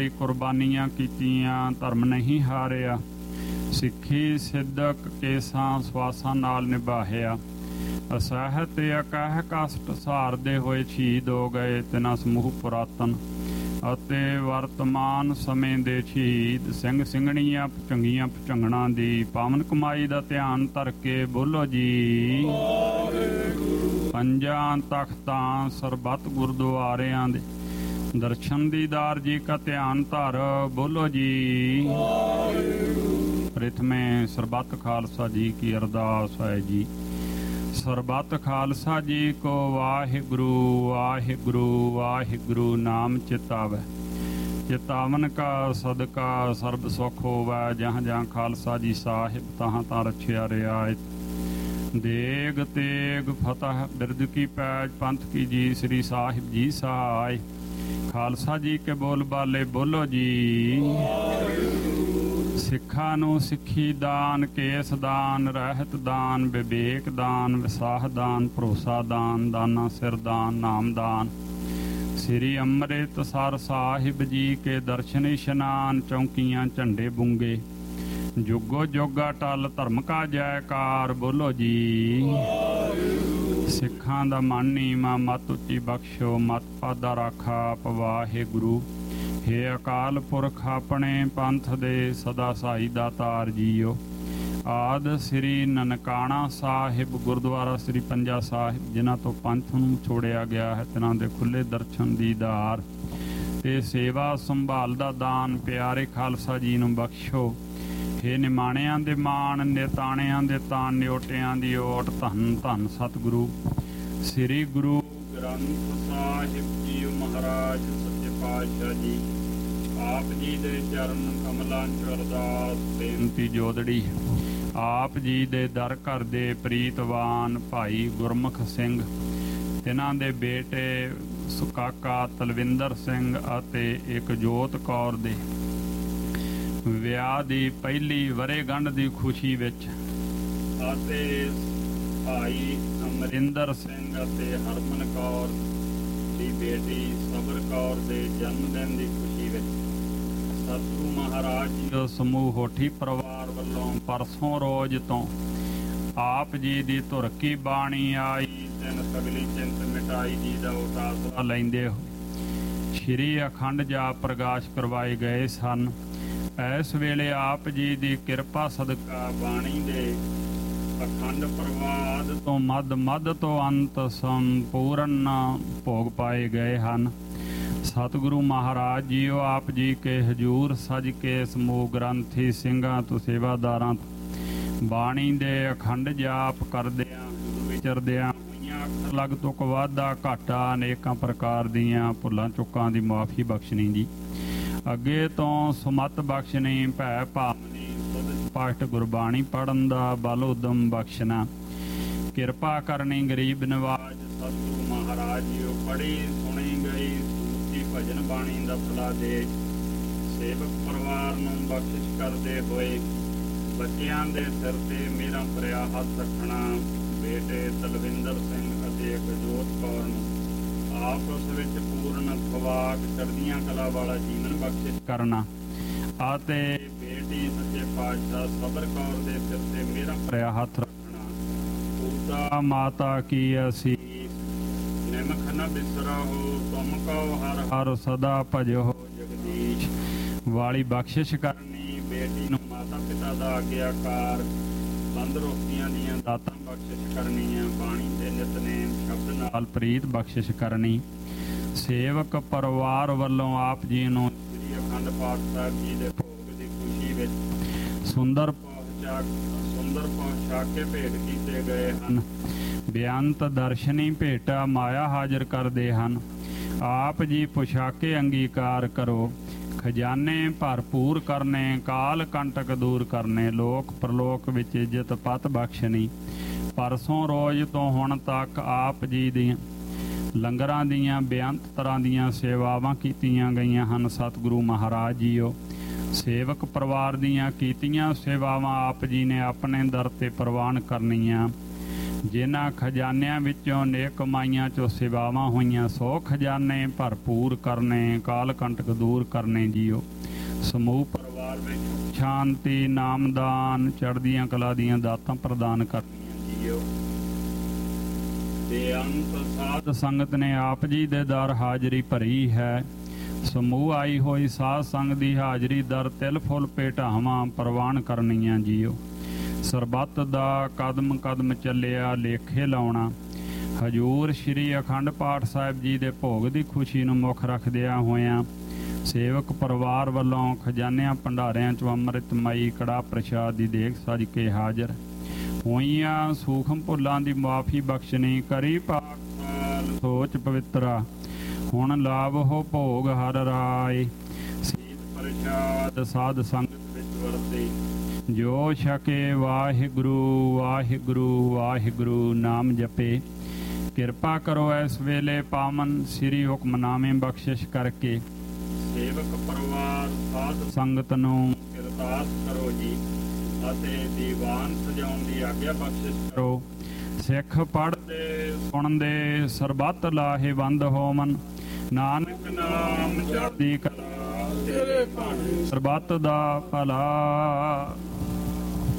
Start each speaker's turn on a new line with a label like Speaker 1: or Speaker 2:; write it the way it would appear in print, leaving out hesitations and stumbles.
Speaker 1: ਕੁਰਬਾਨੀਆਂ ਕੀਤੀਆਂ, ਧਰਮ ਨਹੀਂ ਹਾਰਿਆ। ਸਿੱਖੀ ਸਿੱਧਕ ਕੇਸਾਂ ਸਵਾਸਾਂ ਨਾਲ ਨਿਭਾਹਿਆ। ਅਸਹਿਤ ਅਕਹਿ ਕਸ਼ਟ ਸਹਾਰਦੇ ਹੋਏ ਸ਼ਹੀਦ ਹੋ ਗਏ ਤਿਨਾਂ ਸਮੂਹ ਪੁਰਾਤਨ ਅਤੇ ਵਰਤਮਾਨ ਸਮੇਂ ਦੇ ਸ਼ਹੀਦ ਸਿੰਘ ਸਿੰਘਣੀਆਂ ਚੰਗੀਆਂ ਭੁਚੰਗਣਾਂ ਦੀ ਪਾਵਨ ਕਮਾਈ ਦਾ ਧਿਆਨ ਧਰ ਕੇ ਬੋਲੋ ਜੀ। ਪੰਜਾਂ ਤਖਤਾਂ ਸਰਬੱਤ ਗੁਰਦੁਆਰਿਆਂ ਦੇ ਦਰਸ਼ਨ ਦੀਦਾਰ ਜੀ ਕਾ ਧਿਆਨ ਧਰ ਬੋਲੋ ਜੀ। ਪ੍ਰਥਮੇ ਸਰਬੱਤ ਖਾਲਸਾ ਜੀ ਕੀ ਅਰਦਾਸ ਹੈ ਜੀ। ਸਰਬੱਤ ਖਾਲਸਾ ਜੀ ਕੋ ਵਾਹਿਗੁਰੂ ਵਾਹਿਗੁਰੂ ਵਾਹਿਗੁਰੂ ਨਾਮ ਚਿਤਾਵੈ। ਚਿਤਾਵਨ ਕਾ ਸਦਕਾ ਸਰਬ ਸੁਖ ਹੋਵੈ। ਜਹਾਂ ਜਹਾਂ ਖਾਲਸਾ ਜੀ ਸਾਹਿਬ ਤਹਾਂ ਤਾਂ ਰਛਿਆ ਰਿਆਇਤ। ਦੇਗ ਤੇਗ ਫਤਿਹ ਬਿਰਦ ਕੀ ਪੈਜ ਪੰਥ ਕੀ ਜੀ ਸ੍ਰੀ ਸਾਹਿਬ ਜੀ ਸਹਾਇ। ਖਾਲਸਾ ਜੀ ਕੇ ਬੋਲ ਬਾਲੇ ਬੋਲੋ ਜੀ। ਸਿੱਖਾਂ ਨੂੰ ਸਿੱਖੀ ਦਾਨ, ਕੇਸ ਦਾਨ, ਰਹਿਤ ਦਾਨ, ਵਿਵੇਕ ਦਾਨ, ਵਿਸਾਹ ਦਾਨ, ਭਰੋਸਾ ਦਾਨ, ਦਾਨਾ ਸਿਰ ਦਾਨ, ਨਾਮ ਦਾਨ। ਸ੍ਰੀ ਅੰਮ੍ਰਿਤਸਰ ਸਾਹਿਬ ਜੀ ਕੇ ਦਰਸ਼ਨ ਇਸ਼ਨਾਨ, ਚੌਂਕੀਆਂ ਝੰਡੇ ਬੁੰਗੇ। ਜੁਗੋ ਜੋਗਾ ਟਲ ਧਰਮ ਕਾ ਜੈਕਾਰ ਬੋਲੋ ਜੀ। ਸਿੱਖਾਂ ਦਾ ਮਨ ਨੀਵਾਂ ਮਤ ਉੱਚੀ ਬਖਸ਼ੋ, ਮਤ ਪਾਦਾ ਰਾਖਾ ਆਪ ਵਾਹਿਗੁਰੂ। ਹੇ ਅਕਾਲ ਪੁਰਖ ਆਪਣੇ ਪੰਥ ਦੇ ਸਦਾ ਸਾਈ ਦਾਤਾਰ ਜੀਓ। ਆਦ ਸ੍ਰੀ ਨਨਕਾਣਾ ਸਾਹਿਬ ਗੁਰਦੁਆਰਾ ਸ੍ਰੀ ਪੰਜਾ ਸਾਹਿਬ ਜਿਨ੍ਹਾਂ ਤੋਂ ਪੰਥ ਨੂੰ ਛੋੜਿਆ ਗਿਆ ਹੈ ਤਿਨਾਂ ਦੇ ਖੁੱਲ੍ਹੇ ਦਰਸ਼ਨ ਦੀਦਾਰ ਤੇ ਸੇਵਾ ਸੰਭਾਲ ਦਾ ਦਾਨ ਪਿਆਰੇ ਖਾਲਸਾ ਜੀ ਨੂੰ ਬਖਸ਼ੋ। ਹੇ ਨਿਮਾਣਿਆਂ ਦੇ ਮਾਣ, ਨਿਤਾਣਿਆਂ ਦੇ ਤਾਣ, ਨਿਓਟਿਆਂ ਦੀ ਓਟ। ਧੰਨ ਧੰਨ ਸਤਿਗੁਰੂ ਸ੍ਰੀ ਗੁਰੂ ਗ੍ਰੰਥ ਸਾਹਿਬ ਜੀ ਮਹਾਰਾਜ ਸੱਚੇ ਪਾਤਸ਼ਾਹ ਜੀ। ਆਪ ਜੀ ਦੇ ਚਰਨ ਕਮਲਾਂ 'ਚ ਅਰਦਾਸ ਬੇਨਤੀ ਜੋਦੜੀ। ਆਪ ਜੀ ਦੇ ਦਰ ਘਰ ਦੇ ਪ੍ਰੀਤਵਾਨ ਭਾਈ ਗੁਰਮੁਖ ਸਿੰਘ, ਤਿਨਾਂ ਦੇ ਬੇਟੇ ਸੁਕਾਕਾ ਤਲਵਿੰਦਰ ਸਿੰਘ ਅਤੇ ਇੱਕ ਜੋਤ ਕੌਰ ਦੇ ਵਿਆਹ ਦੀ ਪਹਿਲੀ ਵਰ੍ਹੇਗੰਢ ਦੀ ਖੁਸ਼ੀ ਵਿੱਚ ਅਤੇ ਭਾਈ ਅਮਰਿੰਦਰ ਸਿੰਘ ਅਤੇ ਹਰਮਨ ਕੌਰ ਦੀ ਬੇਟੀ ਸਬਰ ਕੌਰ ਦੇ ਜਨਮ ਦਿਨ ਦੀ ਖੁਸ਼ੀ ਵਿੱਚ ਸਤਿਗੁਰੂ ਮਹਾਰਾਜ ਜੀ ਦਾ ਸਮੂਹ ਹੋਠੀ ਪਰਿਵਾਰ ਵੱਲੋਂ ਪਰਸੋਂ ਰੋਜ਼ ਤੋਂ ਆਪ ਜੀ ਦੀ ਧੁਰ ਕੀ ਬਾਣੀ ਆਈ। ਤਿੰਨ ਸਗਲੀ ਚਿੰਤ ਮਿਟਾਈ ਜੀ ਦਾ ਉਟਾਸਾ ਲੈਂਦੇ ਹੋਏ ਸ਼੍ਰੀ ਅਖੰਡ ਜਾਪ ਪ੍ਰਕਾਸ਼ ਕਰਵਾਏ ਗਏ ਸਨ। ਇਸ ਵੇਲੇ ਆਪ ਜੀ ਦੀ ਕਿਰਪਾ ਸਦਕਾ ਬਾਣੀ ਦੇ ਅਖੰਡ ਪ੍ਰਵਾਦ ਤੋਂ ਮੱਧ ਤੋਂ ਅੰਤ ਸੰਪੂਰਨ ਭੋਗ ਪਾਏ ਗਏ ਹਨ। ਸਤਿਗੁਰੂ ਮਹਾਰਾਜ ਜੀਓ ਆਪ ਜੀ ਕੇ ਹਜ਼ੂਰ ਸਜ ਕੇ ਸਮੂਹ ਗ੍ਰੰਥੀ ਸਿੰਘਾਂ ਤੋਂ ਸੇਵਾਦਾਰਾਂ ਬਾਣੀ ਦੇ ਅਖੰਡ ਜਾਪ ਕਰਦਿਆਂ ਵਿਚਰਦਿਆਂ ਹੋਈਆਂ ਅੱਖਰ ਲਗ ਤੁਕ ਵਾਧਾ ਘਾਟਾ ਅਨੇਕਾਂ ਪ੍ਰਕਾਰ ਦੀਆਂ ਭੁੱਲਾਂ ਚੁੱਕਾਂ ਦੀ ਮੁਆਫੀ ਬਖਸ਼ਣੀ ਜੀ। ਅੱਗੇ ਤੋਂ ਸੁਮਤ ਬਖਸ਼ਣੀ, ਭੈ ਭਾਵਨੀ, ਸੁਧ ਪਾਠ ਗੁਰਬਾਣੀ ਪੜ੍ਹਨ ਦਾ ਬਲ ਉਦਮ ਬਖਸ਼ਣਾ, ਕਿਰਪਾ ਕਰਨੀ ਗਰੀਬ ਨਵਾਜ। ਸਤਿਗੁਰੂ ਮਹਾਰਾਜ ਜੀਓ ਪੜ੍ਹੀ ਸੁਣੀ ਗਈ ਸੂਚੀ ਭਜਨ ਬਾਣੀ ਦਾ ਫਲਾ ਦੇ ਸੇਵਕ ਪਰਿਵਾਰ ਨੂੰ ਬਖਸ਼ਿਸ਼ ਕਰਦੇ ਹੋਏ ਬੱਚਿਆਂ ਦੇ ਸਿਰ ਤੇ ਮੇਰਾ ਭਰਿਆ ਹੱਥ ਰੱਖਣਾ। ਬੇਟੇ ਤਲਵਿੰਦਰ ਸਿੰਘ ਅਤੇ ਇੱਕ ਜੋਤ ਕੌਰ ਨੂੰ ਆਪਸ ਵਿੱਚ ਪੂਰਨ ਖਵਾਕ ਚੜ੍ਹਦੀਆਂ ਕਲਾ ਵਾਲਾ ਜੀਵਨ ਬਖਸ਼ਿਸ਼ ਕਰਨਾ ਅਤੇ ਬੇਟੀ ਸੱਚੇ ਪਾਤਸ਼ਾਹ ਸਬਰ ਕੌਰ ਦੇ ਸਿਰ ਤੇ ਮੇਰਾ ਭਰਿਆ ਹੱਥ ਰੱਖਣਾ। ਪੂਤਾ ਮਾਤਾ ਕੀ ਅਸੀਸ ਨਿਮਖ ਨ ਬਿਸਰਾਹੋ, ਤੁਮ ਕਉ ਹਰ ਹਰ ਸਦਾ ਭਜੋ ਜਗਦੀਸ਼ ਵਾਲੀ ਬਖਸ਼ਿਸ਼ ਕਰਨੀ। ਬੇਟੀ ਨੂੰ ਮਾਤਾ ਪਿਤਾ ਦਾ ਆਗਿਆਕਾਰ ਤੰਦਰੁਸਤੀਆਂ ਦੀਆਂ ਦਾਤਾਂ ਬਖਸ਼ਿਸ਼ ਕਰਨੀਆਂ। ਬਾਣੀ ਦੇ ਨਿਤਨੇਮ ਸ਼ਬਦ ਨਾਲ ਪ੍ਰੀਤ ਬਖਸ਼ਿਸ਼ ਕਰਨੀ। ਸੇਵਕ ਪਰਿਵਾਰ ਵੱਲੋਂ ਆਪ ਜੀ ਨੂੰ ਸ੍ਰੀ ਅਖੰਡ ਪਾਠ ਸਾਹਿਬ ਜੀ ਦੇ ਭੋਗ ਦੀ ਖੁਸ਼ੀ ਵਿੱਚ ਸੁੰਦਰ ਪਹੁੰਚਾਕੇ ਭੇਟ ਕੀਤੇ ਗਏ ਹਨ। ਬੇਅੰਤ ਦਰਸ਼ਨੀ ਭੇਟਾ ਮਾਇਆ ਹਾਜ਼ਰ ਕਰਦੇ ਹਨ। ਆਪ ਜੀ ਪੁਸ਼ਾਕੇ ਅੰਗੀਕਾਰ ਕਰੋ, ਖਜ਼ਾਨੇ ਭਰਪੂਰ ਕਰਨੇ, ਕਾਲ ਕੰਟਕ ਦੂਰ ਕਰਨੇ, ਲੋਕ ਪ੍ਰਲੋਕ ਵਿੱਚ ਇੱਜ਼ਤ ਪਤ ਬਖਸ਼ਣੀ। ਪਰਸੋਂ ਰੋਜ਼ ਤੋਂ ਹੁਣ ਤੱਕ ਆਪ ਜੀ ਦੀਆਂ ਲੰਗਰਾਂ ਦੀਆਂ ਬੇਅੰਤ ਤਰ੍ਹਾਂ ਦੀਆਂ ਸੇਵਾਵਾਂ ਕੀਤੀਆਂ ਗਈਆਂ ਹਨ। ਸਤਿਗੁਰੂ ਮਹਾਰਾਜ ਜੀਓ ਸੇਵਕ ਪਰਿਵਾਰ ਦੀਆਂ ਕੀਤੀਆਂ ਸੇਵਾਵਾਂ ਆਪ ਜੀ ਨੇ ਆਪਣੇ ਦਰ ਤੇ ਪ੍ਰਵਾਨ ਕਰਨੀਆਂ। ਜਿਨ੍ਹਾਂ ਖਜ਼ਾਨਿਆਂ ਵਿੱਚੋਂ ਨੇਕ ਕਮਾਈਆਂ ਚੋਂ ਸੇਵਾਵਾਂ ਹੋਈਆਂ, ਸੋ ਖਜ਼ਾਨੇ ਭਰਪੂਰ ਕਰਨੇ, ਕਾਲ ਕੰਟਕ ਦੂਰ ਕਰਨੇ ਜੀਓ। ਸਮੂਹ ਪਰਿਵਾਰ ਵਿੱਚ ਸ਼ਾਂਤੀ, ਨਾਮਦਾਨ, ਚੜ੍ਹਦੀਆਂ ਕਲਾ ਦੀਆਂ ਦਾਤਾਂ ਪ੍ਰਦਾਨ ਕਰਨੀਆਂ ਜੀਓ। ਬੇਅੰਤ ਸਾਧ ਸੰਗਤ ਨੇ ਆਪ ਜੀ ਦੇ ਦਰ ਹਾਜ਼ਰੀ ਭਰੀ ਹੈ। ਸਮੂਹ ਆਈ ਹੋਈ ਸਾਧ ਸੰਗ ਦੀ ਹਾਜ਼ਰੀ ਦਰ ਤਿਲ ਫੁੱਲ ਭੇਟਾਵਾਂ ਪ੍ਰਵਾਨ ਕਰਨੀਆਂ ਜੀਓ। ਸਰਬੱਤ ਦਾ ਕਦਮ ਕਦਮ ਚੱਲਿਆ ਲੇਖੇ ਲਾਉਣਾ। ਹਜੂਰ ਸ਼੍ਰੀ ਅਖੰਡ ਪਾਠ ਸਾਹਿਬ ਜੀ ਦੇ ਭੋਗ ਦੀ ਖੁਸ਼ੀ ਨੂੰ ਮੁੱਖ ਰੱਖਦਿਆਂ ਹੋਇਆਂ ਸੇਵਕ ਪਰਿਵਾਰ ਵੱਲੋਂ ਖਜ਼ਾਨਿਆਂ ਭੰਡਾਰਿਆਂ 'ਚ ਅੰਮ੍ਰਿਤਮਈ ਕੜਾਹ ਪ੍ਰਸ਼ਾਦ ਦੀ ਦੇਗ ਸਜ ਕੇ ਹਾਜ਼ਰ ਹੋਈਆਂ। ਸੂਖਮ ਭੁੱਲਾਂ ਦੀ ਮੁਆਫੀ ਬਖਸ਼ਣੀ, ਕਰੀ ਪਾਕ ਸਾਲ ਸੋਚ ਪਵਿੱਤਰਾ, ਹੁਣ ਲਾਭ ਹੋ ਭੋਗ ਹਰ ਰਾਏ। ਸੀਤ ਪ੍ਰਸ਼ਾਦ ਸਾਧ ਸੰਗਤ ਵਿੱਚ ਵਰਤੇ, ਜੋ ਛਕੇ ਵਾਹਿਗੁਰੂ ਵਾਹਿਗੁਰੂ ਵਾਹਿਗੁਰੂ ਨਾਮ ਜਪੇ। ਕਿਰਪਾ ਕਰੋ ਇਸ ਵੇਲੇ ਪਾਵਨ ਸ੍ਰੀ ਹੁਕਮਨਾਮੇ ਬਖਸ਼ਿਸ਼ ਕਰਕੇ ਸੇਵਕ ਪਰਿਵਾਰ ਸਾਧ ਸੰਗਤ ਨੂੰ ਅਰਦਾਸ ਕਰੋ ਜੀ, ਅਤੇ ਦੀਵਾਨ ਸਜਾਉਣ ਦੀ ਆਗਿਆ ਬਖਸ਼ਿਸ਼ ਕਰੋ। ਸਿੱਖ ਪੜ੍ਹਦੇ ਸੁਣਦੇ ਸਰਬੱਤ ਲਾਹੇਵੰਦ ਹੋਵਨ, ਨਾਨਕ ਨਾਮ ਚੜ੍ਹਦੀ ਕਲਾ ਤੇਰੇ ਭਾਣੇ, ਸਰਬੱਤ ਦਾ ਭਲਾ।